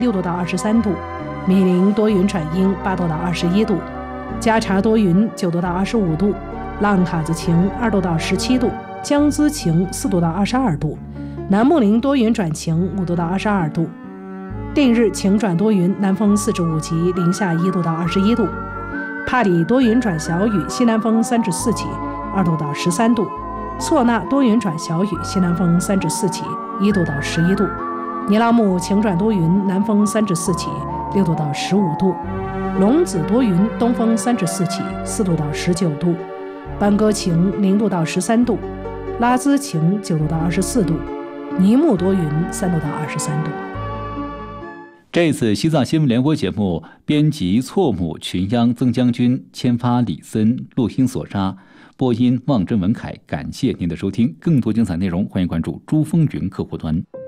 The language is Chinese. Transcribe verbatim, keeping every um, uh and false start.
六度到二十三度；米林多云转阴，八度到二十一度；加察多云，九度到二十五度；浪卡子晴，二度到十七度；江孜晴，四度到二十二度；南木林多云转晴，五度到二十二度；定日晴转多云，南风四至五级，零下一度到二十一度；帕里多云转小雨，西南风三至四级，二度到十三度；错那多云转小雨，西南风三至四级，一度到十一度；尼拉木晴转多云，南风三至四级，六度到十五度；龙子多云，东风三至四级，四度到十九度；班戈晴，零度到十三度；拉孜晴，九度到二十四度；尼木多云，三度到二十三度。 这次西藏新闻联播节目，编辑错母群央曾将军，签发李森，录音索沙，播音望真文凯。感谢您的收听，更多精彩内容欢迎关注珠峰云客户端。